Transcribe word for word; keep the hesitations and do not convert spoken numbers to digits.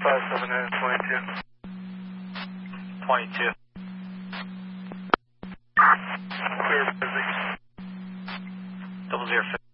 five seven nine twenty-two. twenty-two. Clear busy. Double zero.